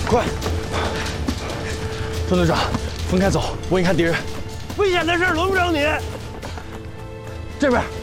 快！分队长，分开走，我引开敌人。 危险的事轮不着你。 这边。